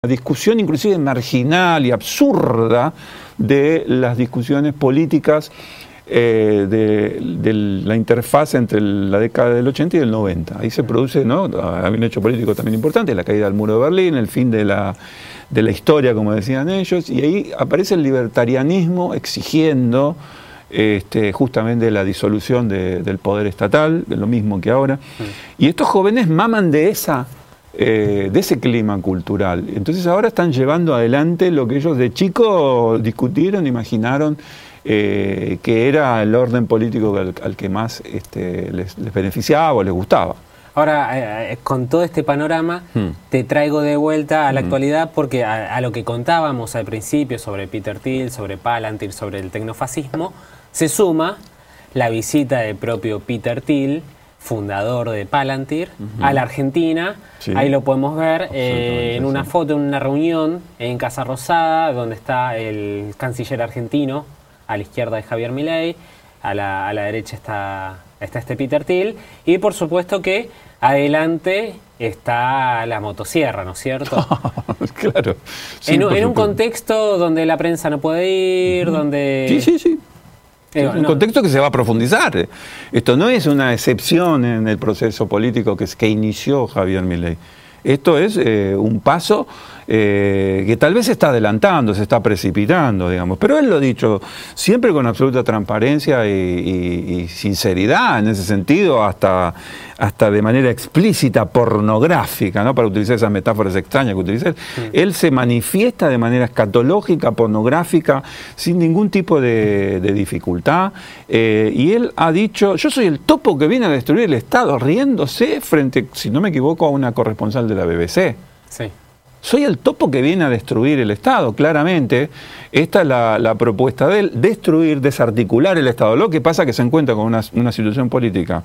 discusión inclusive marginal y absurda de las discusiones políticas de la interfaz entre la década del 80 y del 90. Ahí se produce, ¿no? Había un hecho político también importante, la caída del muro de Berlín, el fin de la historia, como decían ellos, y ahí aparece el libertarianismo exigiendo justamente la disolución del poder estatal, lo mismo que ahora. Y estos jóvenes maman de ese clima cultural. Entonces ahora están llevando adelante lo que ellos de chicos discutieron, imaginaron que era el orden político al que más les beneficiaba o les gustaba. Ahora, con todo este panorama, te traigo de vuelta a la actualidad, porque a lo que contábamos al principio sobre Peter Thiel, sobre Palantir, sobre el tecnofascismo, se suma la visita del propio Peter Thiel, fundador de Palantir, a la Argentina. Sí. Ahí lo podemos ver en una foto, en una reunión en Casa Rosada, donde está el canciller argentino, a la izquierda de Javier Milei, a la derecha está este Peter Thiel, y por supuesto que adelante está la motosierra, ¿no es cierto? Claro. Sí, en un contexto donde la prensa no puede ir, donde... Sí. Es un contexto que se va a profundizar. Esto no es una excepción en el proceso político que inició Javier Milei. Esto es un paso que tal vez se está adelantando, se está precipitando, digamos. Pero él lo ha dicho siempre con absoluta transparencia y sinceridad en ese sentido, hasta de manera explícita, pornográfica, ¿no? Para utilizar esas metáforas extrañas que utilicé. Él se manifiesta de manera escatológica, pornográfica, sin ningún tipo de dificultad. Y él ha dicho: yo soy el topo que viene a destruir el Estado, riéndose frente, si no me equivoco, a una corresponsal de la BBC. Sí. Soy el topo que viene a destruir el Estado, claramente. Esta es la propuesta de él: destruir, desarticular el Estado. Lo que pasa es que se encuentra con una situación política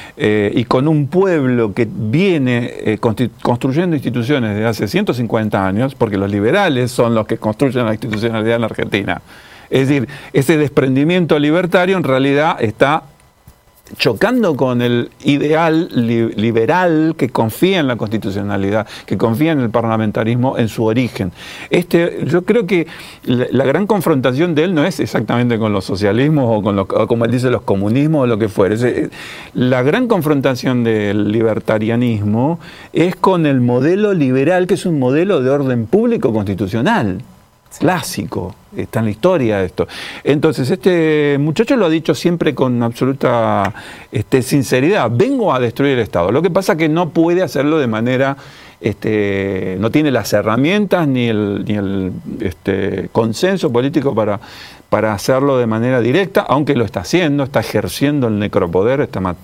y con un pueblo que viene construyendo instituciones desde hace 150 años, porque los liberales son los que construyen la institucionalidad en la Argentina. Es decir, ese desprendimiento libertario en realidad está chocando con el ideal liberal que confía en la constitucionalidad, que confía en el parlamentarismo en su origen. Yo creo que la gran confrontación de él no es exactamente con los socialismos o como él dice, los comunismos o lo que fuere. La gran confrontación del libertarianismo es con el modelo liberal, que es un modelo de orden público constitucional. Clásico, está en la historia esto. Entonces este muchacho lo ha dicho siempre con absoluta sinceridad: vengo a destruir el Estado. Lo que pasa es que no puede hacerlo de manera, no tiene las herramientas ni el consenso político para hacerlo de manera directa, aunque lo está haciendo, está ejerciendo el necropoder, está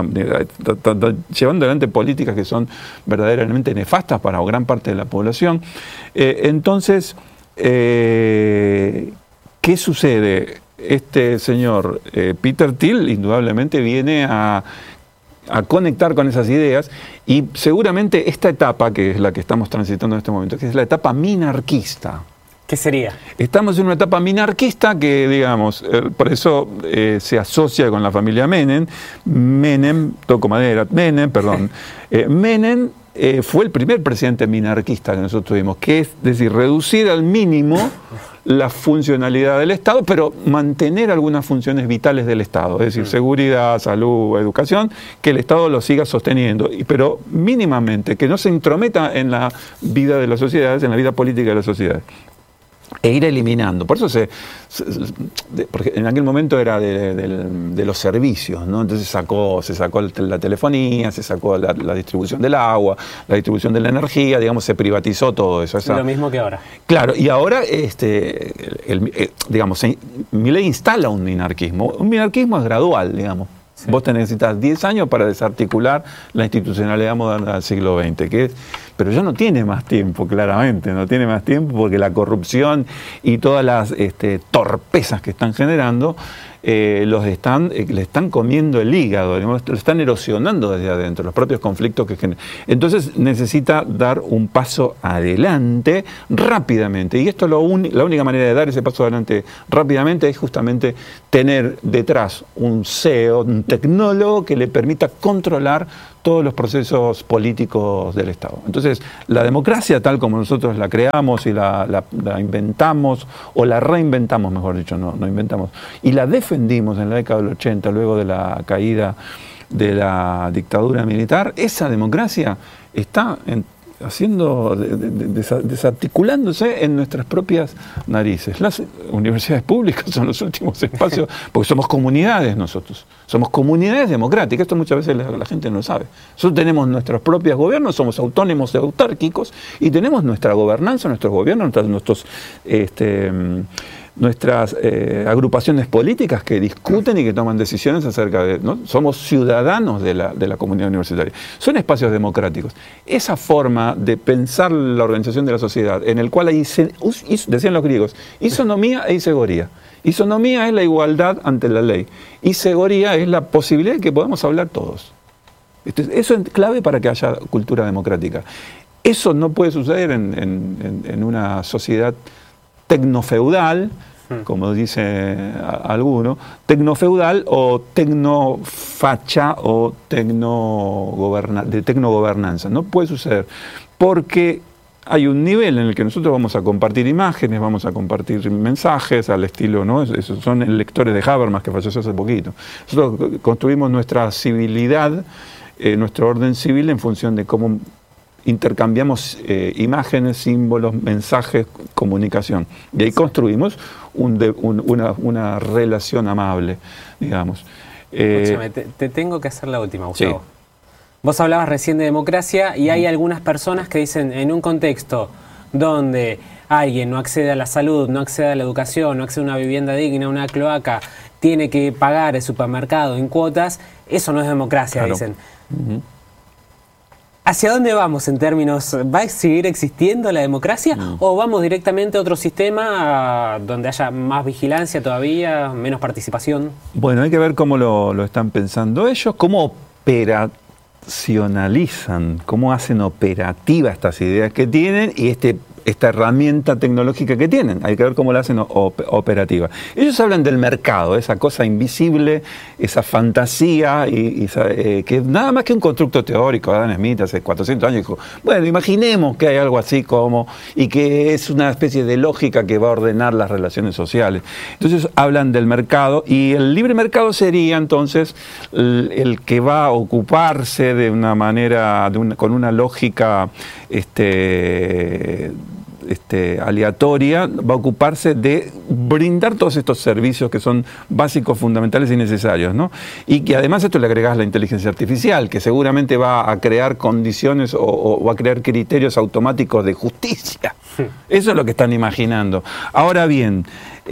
llevando adelante políticas que son verdaderamente nefastas para gran parte de la población. Entonces, ¿qué sucede? Este señor Peter Thiel indudablemente viene a conectar con esas ideas, y seguramente esta etapa, que es la que estamos transitando en este momento, que es la etapa minarquista. ¿Qué sería? Estamos en una etapa minarquista que, digamos, por eso se asocia con la familia Menem. Menem fue el primer presidente minarquista que nosotros tuvimos, que es decir, reducir al mínimo la funcionalidad del Estado, pero mantener algunas funciones vitales del Estado, es decir, seguridad, salud, educación, que el Estado lo siga sosteniendo, pero mínimamente, que no se intrometa en la vida de las sociedades, en la vida política de las sociedades. E ir eliminando. Por eso porque en aquel momento era de los servicios, ¿no? Entonces se sacó la telefonía, se sacó la distribución del agua, la distribución de la energía, digamos, se privatizó todo eso. Lo mismo que ahora. Claro, y ahora, digamos, Milei instala un minarquismo. Un minarquismo es gradual, digamos. Sí. Vos te necesitas 10 años para desarticular la institucionalidad moderna del siglo XX, pero ya no tiene más tiempo, claramente, no tiene más tiempo, porque la corrupción y todas las torpezas que están generando le están comiendo el hígado, digamos, lo están erosionando desde adentro, los propios conflictos que generan. Entonces necesita dar un paso adelante rápidamente, y esto la única manera de dar ese paso adelante rápidamente es justamente tener detrás un CEO, un tecnólogo que le permita controlar todos los procesos políticos del Estado. Entonces, la democracia tal como nosotros la creamos y la inventamos, o la reinventamos, mejor dicho, no inventamos, y la defendimos en la década del 80, luego de la caída de la dictadura militar, esa democracia está desarticulándose en nuestras propias narices. Las universidades públicas son los últimos espacios, porque somos comunidades nosotros, somos comunidades democráticas, esto muchas veces la gente no lo sabe. Nosotros tenemos nuestros propios gobiernos, somos autónomos y autárquicos, y tenemos nuestra gobernanza, nuestros gobiernos, nuestras agrupaciones políticas que discuten y que toman decisiones acerca de, ¿no? Somos ciudadanos de la comunidad universitaria. Son espacios democráticos. Esa forma de pensar la organización de la sociedad, en el cual hay, decían los griegos, isonomía e isegoría. Isonomía es la igualdad ante la ley. Isegoría es la posibilidad de que podamos hablar todos. Eso es clave para que haya cultura democrática. Eso no puede suceder en una sociedad tecnofeudal, como dice alguno, tecnofeudal o tecnofacha o de tecnogobernanza. No puede suceder, porque hay un nivel en el que nosotros vamos a compartir imágenes, vamos a compartir mensajes al estilo, ¿no? Esos son lectores de Habermas, que falleció hace poquito. Nosotros construimos nuestra civilidad, nuestro orden civil, en función de cómo intercambiamos imágenes, símbolos, mensajes, comunicación. Y ahí construimos una relación amable, digamos. Escúchame, te tengo que hacer la última, Gustavo. Sí. Vos hablabas recién de democracia y hay algunas personas que dicen, en un contexto donde alguien no accede a la salud, no accede a la educación, no accede a una vivienda digna, a una cloaca, tiene que pagar el supermercado en cuotas, eso no es democracia, claro. Dicen. ¿Hacia dónde vamos en términos? ¿Va a seguir existiendo la democracia o vamos directamente a otro sistema donde haya más vigilancia todavía, menos participación? Bueno, hay que ver cómo lo están pensando ellos, cómo operacionalizan, cómo hacen operativas estas ideas que tienen y esta herramienta tecnológica que tienen. Hay que ver cómo la hacen operativa. Ellos hablan del mercado, esa cosa invisible, esa fantasía, que es nada más que un constructo teórico. Adam Smith hace 400 años dijo, bueno, imaginemos que hay algo así como, y que es una especie de lógica que va a ordenar las relaciones sociales. Entonces hablan del mercado, y el libre mercado sería entonces el que va a ocuparse de una manera, con una lógica aleatoria, va a ocuparse de brindar todos estos servicios que son básicos, fundamentales y necesarios, ¿no? Y que además esto le agregás la inteligencia artificial, que seguramente va a crear condiciones o va a crear criterios automáticos de justicia. Eso es lo que están imaginando. Ahora bien,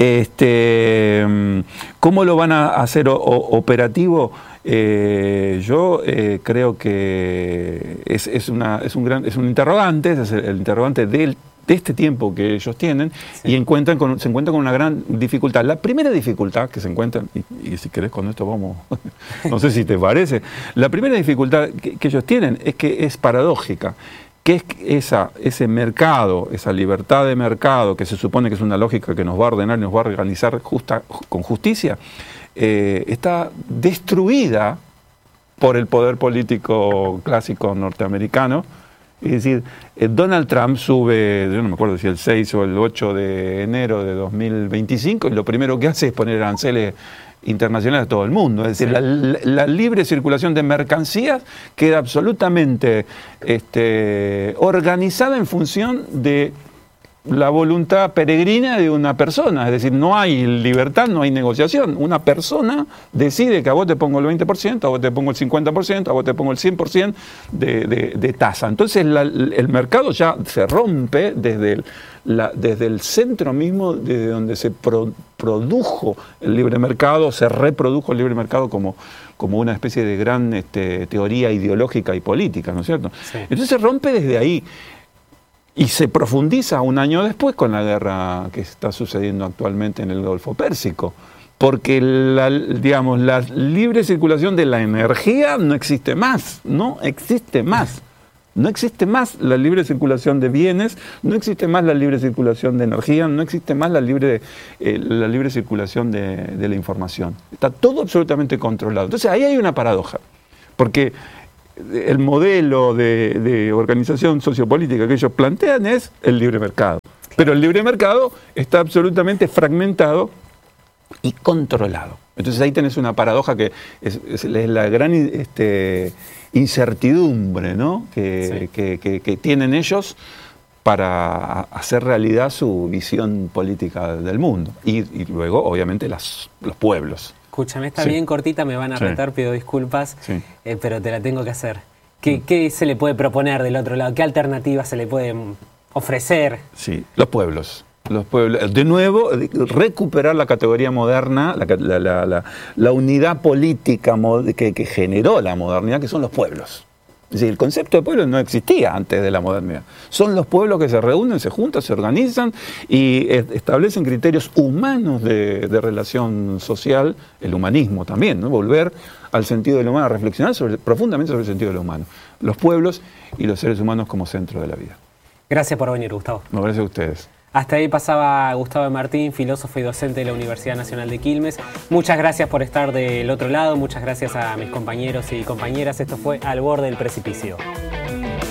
¿cómo lo van a hacer operativo? Yo creo que es un interrogante, ese es el interrogante de este tiempo que ellos tienen, sí. Y se encuentran con una gran dificultad. La primera dificultad que se encuentran, y si querés con esto vamos, no sé si te parece, la primera dificultad que ellos tienen es que es paradójica, que es ese mercado, esa libertad de mercado, que se supone que es una lógica que nos va a ordenar y nos va a organizar con justicia, está destruida por el poder político clásico norteamericano. Es decir, Donald Trump sube, yo no me acuerdo si el 6 o el 8 de enero de 2025, y lo primero que hace es poner aranceles internacionales a todo el mundo. Es decir, la libre circulación de mercancías queda absolutamente organizada en función de la voluntad peregrina de una persona. Es decir, no hay libertad, no hay negociación. Una persona decide que a vos te pongo el 20%, a vos te pongo el 50%, a vos te pongo el 100% de tasa. Entonces el mercado ya se rompe desde el centro mismo, desde donde se produjo el libre mercado, se reprodujo el libre mercado como una especie de gran teoría ideológica y política, ¿no es cierto? Sí. Entonces se rompe desde ahí. Y se profundiza un año después con la guerra que está sucediendo actualmente en el Golfo Pérsico, porque la libre circulación de la energía no existe más, no existe más la libre circulación de bienes, no existe más la libre circulación de energía, no existe más la libre circulación de la información. Está todo absolutamente controlado. Entonces ahí hay una paradoja, porque el modelo de organización sociopolítica que ellos plantean es el libre mercado. Pero el libre mercado está absolutamente fragmentado y controlado. Entonces ahí tenés una paradoja que es la gran incertidumbre, ¿no? que tienen ellos para hacer realidad su visión política del mundo. Y luego, obviamente, los pueblos. Escúchame, está bien cortita, me van a retar, pido disculpas, pero te la tengo que hacer. ¿Qué se le puede proponer del otro lado? ¿Qué alternativas se le puede ofrecer? Sí, los pueblos. De nuevo, recuperar la categoría moderna, la unidad política que generó la modernidad, que son los pueblos. Es decir, el concepto de pueblo no existía antes de la modernidad. Son los pueblos que se reúnen, se juntan, se organizan y establecen criterios humanos de relación social, el humanismo también, ¿no? Volver al sentido del humano, a reflexionar profundamente sobre el sentido del humano. Los pueblos y los seres humanos como centro de la vida. Gracias por venir, Gustavo. No, gracias a ustedes. Hasta ahí pasaba Gustavo Martín, filósofo y docente de la Universidad Nacional de Quilmes. Muchas gracias por estar del otro lado, muchas gracias a mis compañeros y compañeras. Esto fue Al Borde del Precipicio.